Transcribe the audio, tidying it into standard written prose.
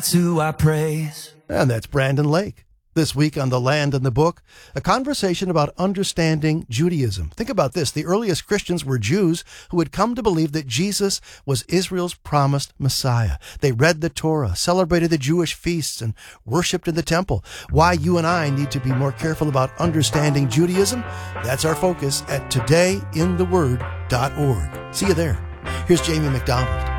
who I praise. And that's Brandon Lake. This week on The Land and the Book, a conversation about understanding Judaism. Think about this. The earliest Christians were Jews who had come to believe that Jesus was Israel's promised Messiah. They read the Torah, celebrated the Jewish feasts, and worshiped in the temple. Why you and I need to be more careful about understanding Judaism? That's our focus at todayintheword.org. See you there. Here's Jamie McDonald.